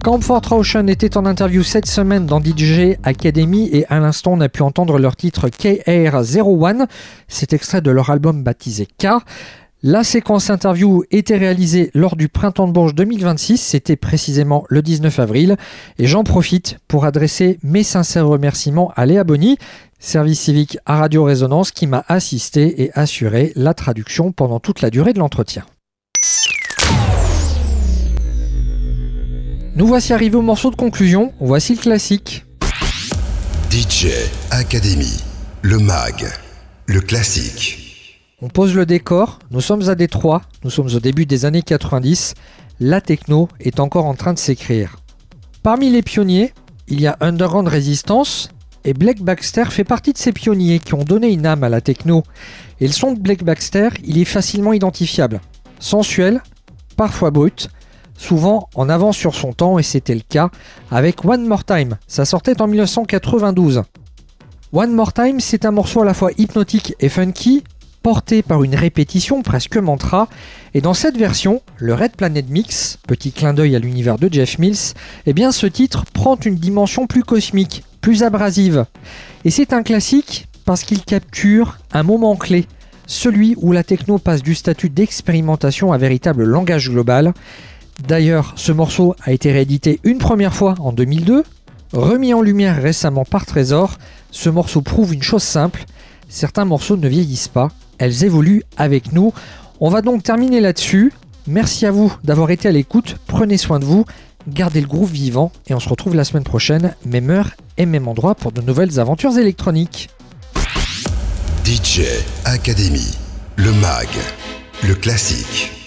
Comfort Ocean était en interview cette semaine dans DJ Academy et à l'instant on a pu entendre leur titre KR01. C'est extrait de leur album baptisé K. La séquence interview était réalisée lors du Printemps de Bourges 2026, c'était précisément le 19 avril. Et j'en profite pour adresser mes sincères remerciements à Léa Bonny, service civique à Radio Résonance, qui m'a assisté et assuré la traduction pendant toute la durée de l'entretien. Nous voici arrivés au morceau de conclusion, voici le classique. DJ Academy, le mag, le classique. On pose le décor, nous sommes à Détroit, nous sommes au début des années 90, la techno est encore en train de s'écrire. Parmi les pionniers, il y a Underground Resistance, et Blake Baxter fait partie de ces pionniers qui ont donné une âme à la techno. Et le son de Blake Baxter, il est facilement identifiable. Sensuel, parfois brut, souvent en avance sur son temps, et c'était le cas avec One More Time, ça sortait en 1992. One More Time, c'est un morceau à la fois hypnotique et funky, porté par une répétition presque mantra, et dans cette version, le Red Planet Mix, petit clin d'œil à l'univers de Jeff Mills, eh bien ce titre prend une dimension plus cosmique, plus abrasive. Et c'est un classique parce qu'il capture un moment clé, celui où la techno passe du statut d'expérimentation à un véritable langage global. D'ailleurs, ce morceau a été réédité une première fois en 2002, remis en lumière récemment par Trésor. Ce morceau prouve une chose simple, certains morceaux ne vieillissent pas, elles évoluent avec nous. On va donc terminer là-dessus. Merci à vous d'avoir été à l'écoute, prenez soin de vous, gardez le groove vivant et on se retrouve la semaine prochaine, même heure et même endroit pour de nouvelles aventures électroniques. DJ Academy, le mag, le classique.